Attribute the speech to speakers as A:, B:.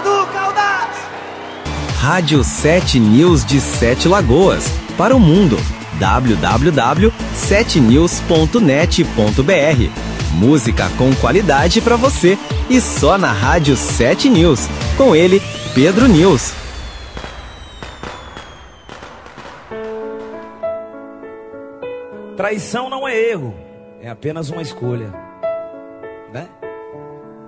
A: do Caldas.
B: Rádio 7 News de Sete Lagoas, para o mundo. www.7news.net.br. Música com qualidade para você e só na Rádio 7 News. Com ele, Pedro News.
A: Traição não é erro, é apenas uma escolha, né?